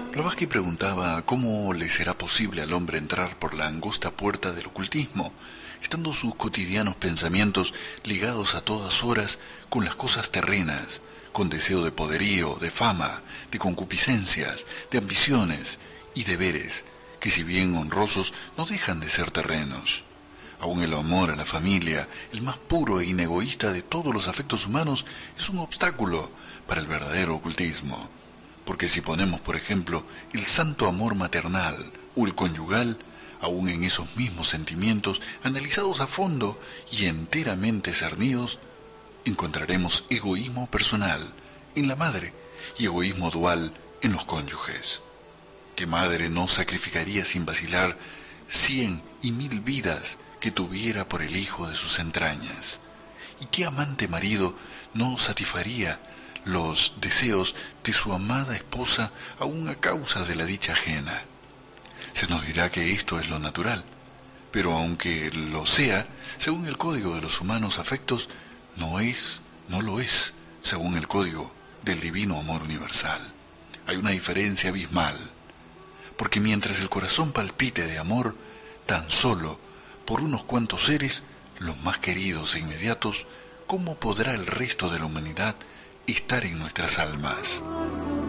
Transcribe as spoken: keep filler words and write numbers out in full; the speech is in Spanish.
Blavatsky preguntaba cómo le será posible al hombre entrar por la angosta puerta del ocultismo, estando sus cotidianos pensamientos ligados a todas horas con las cosas terrenas, con deseo de poderío, de fama, de concupiscencias, de ambiciones y deberes, que si bien honrosos no dejan de ser terrenos. Aún el amor a la familia, el más puro e inegoísta de todos los afectos humanos, es un obstáculo para el verdadero ocultismo. Porque si ponemos, por ejemplo, el santo amor maternal o el conyugal, aún en esos mismos sentimientos, analizados a fondo y enteramente cernidos, encontraremos egoísmo personal en la madre y egoísmo dual en los cónyuges. ¿Qué madre no sacrificaría sin vacilar cien y mil vidas que tuviera por el hijo de sus entrañas? ¿Y qué amante marido no satisfaría los deseos de su amada esposa aún a causa de la dicha ajena? Se nos dirá que esto es lo natural, pero aunque lo sea, según el código de los humanos afectos, no es, no lo es, según el código del divino amor universal. Hay una diferencia abismal, porque mientras el corazón palpite de amor, tan solo por unos cuantos seres, los más queridos e inmediatos, ¿cómo podrá el resto de la humanidad estar en nuestras almas?